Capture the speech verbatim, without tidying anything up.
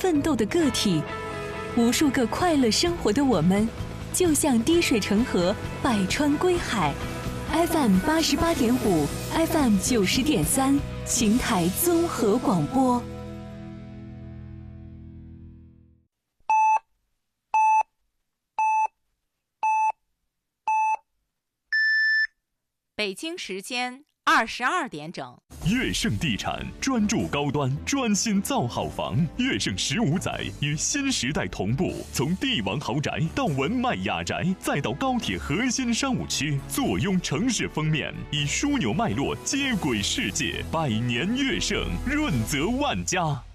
奋斗的个体，无数个快乐生活的我们，就像滴水成河，百川归海。F M 八十八点五 ，F M 九十点三，邢台综合广播。 北京时间二十二点整。 悦盛地产专注高端，专心造好房。悦盛十五载与新时代同步，从帝王豪宅到文迈雅宅，再到高铁核心商务区，坐拥城市封面，以枢纽脉络接轨世界。百年悦盛，润泽万家。